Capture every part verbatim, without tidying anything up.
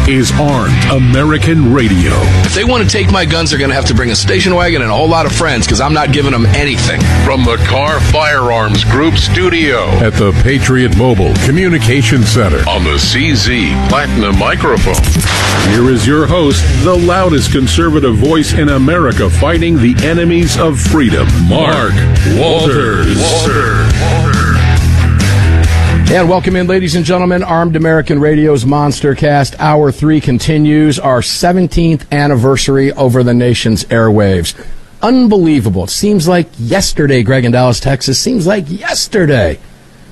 is Armed American Radio. If they want to take my guns, they're going to have to bring a station wagon and a whole lot of friends, because I'm not giving them anything. From the Car Firearms Group studio at the Patriot Mobile Communication Center on the C Z Platinum microphone. Here is your host, the loudest conservative voice in America fighting the enemies of freedom, Mark Walters. Walter. And welcome in, ladies and gentlemen. Armed American Radio's Monster Cast Hour three continues, our seventeenth anniversary over the nation's airwaves. Unbelievable. It seems like yesterday, Greg in Dallas, Texas. Seems like yesterday.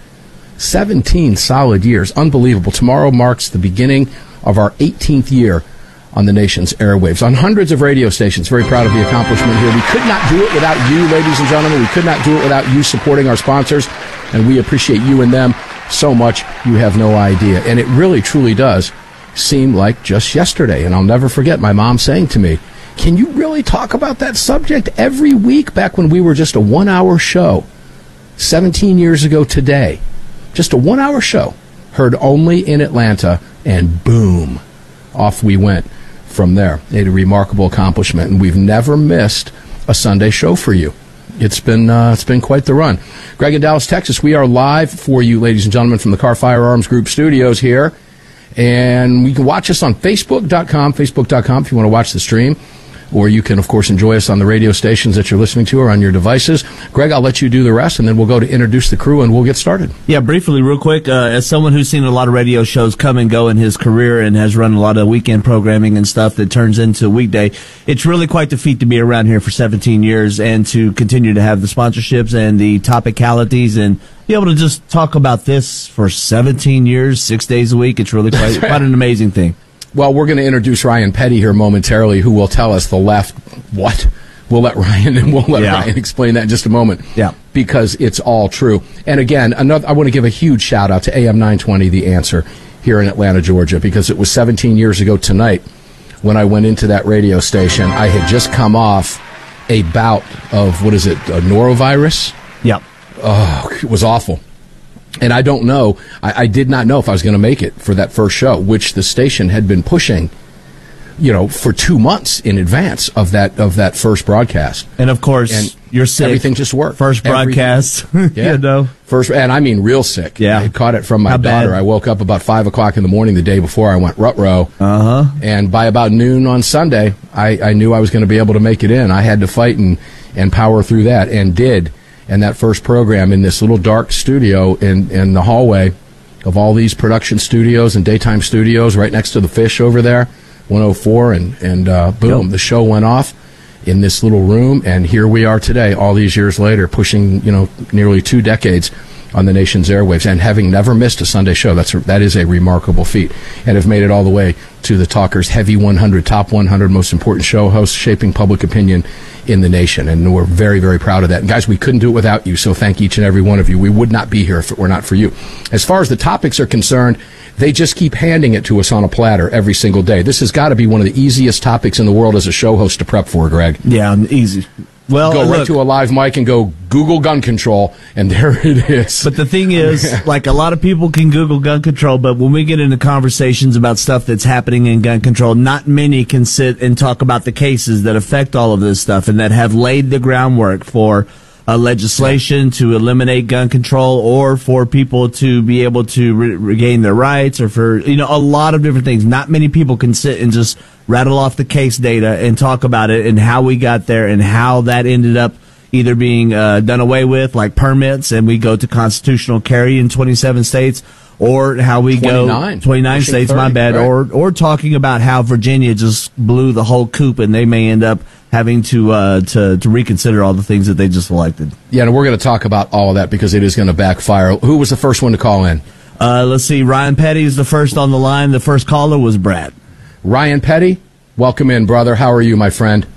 seventeen solid years. Unbelievable. Tomorrow marks the beginning of our eighteenth year on the nation's airwaves, on hundreds of radio stations. Very proud of the accomplishment here. We could not do it without you, ladies and gentlemen. We could not do it without you supporting our sponsors, and we appreciate you and them so much you have no idea. And it really, truly does seem like just yesterday. And I'll never forget my mom saying to me, can you really talk about that subject every week back when we were just a one-hour show? seventeen years ago today. Just a one-hour show. Heard only in Atlanta, and boom, off we went from there. A remarkable accomplishment, and we've never missed a Sunday show for you. It's been uh, it's been quite the run. Greg in Dallas, Texas, we are live for you, ladies and gentlemen, from the Car Firearms Group studios here. And you can watch us on Facebook dot com, Facebook dot com if you want to watch the stream. Or you can, of course, enjoy us on the radio stations that you're listening to or on your devices. Greg, I'll let you do the rest, and then we'll go to introduce the crew, and we'll get started. Yeah, briefly, real quick, uh, as someone who's seen a lot of radio shows come and go in his career and has run a lot of weekend programming and stuff that turns into a weekday, it's really quite the feat to be around here for seventeen years and to continue to have the sponsorships and the topicalities and be able to just talk about this for seventeen years, six days a week. It's really quite, quite an amazing thing. Well, we're going to introduce Ryan Petty here momentarily, who will tell us the left what. We'll let Ryan and we'll let yeah. Ryan explain that in just a moment. Yeah, because it's all true. And again, another, I want to give a huge shout out to A M nine twenty, The Answer, here in Atlanta, Georgia, because it was seventeen years ago tonight when I went into that radio station. I had just come off a bout of what is it, a norovirus? Yeah. Oh, it was awful. And I don't know, I, I did not know if I was going to make it for that first show, which the station had been pushing, you know, for two months in advance of that of that first broadcast. And of course, and you're sick. Everything just worked. First broadcast, yeah. you know. First, and I mean real sick. Yeah. I had caught it from my How daughter. bad? I woke up about five o'clock in the morning the day before I went rut-row. Uh-huh. And by about noon on Sunday, I, I knew I was going to be able to make it in. I had to fight and, and power through that, and did. And that first program in this little dark studio in, in the hallway of all these production studios and daytime studios right next to the Fish over there, one oh four, and, and uh, boom, yep. The show went off in this little room, and here we are today, all these years later, pushing, you know, nearly two decades on the nation's airwaves, and having never missed a Sunday show. That's a, that is a remarkable feat, and have made it all the way to the Talkers Heavy one hundred, top one hundred most important show hosts, shaping public opinion in the nation, and we're very, very proud of that. And guys, we couldn't do it without you, so thank each and every one of you. We would not be here if it were not for you. As far as the topics are concerned, they just keep handing it to us on a platter every single day. This has got to be one of the easiest topics in the world as a show host to prep for, Greg. Yeah, easy. Well, go look, right to a live mic and go Google gun control, and there it is. But the thing is, like, a lot of people can Google gun control, but when we get into conversations about stuff that's happening in gun control, not many can sit and talk about the cases that affect all of this stuff and that have laid the groundwork for uh, legislation to eliminate gun control, or for people to be able to re- regain their rights, or for, you know, a lot of different things. Not many people can sit and just rattle off the case data and talk about it and how we got there and how that ended up either being uh, done away with, like permits, and we go to constitutional carry in twenty-seven states, or how we twenty-nine. go twenty-nine states, thirty, my bad, right. or or talking about how Virginia just blew the whole coop and they may end up having to uh, to to reconsider all the things that they just elected. Yeah, and we're going to talk about all of that because it is going to backfire. Who was the first one to call in? Uh, let's see, Ryan Petty is the first on the line. The first caller was Brad. Ryan Petty, welcome in, brother. How are you, my friend?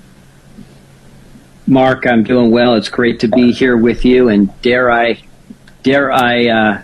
Mark, I'm doing well. It's great to be here with you, and dare I, dare I uh,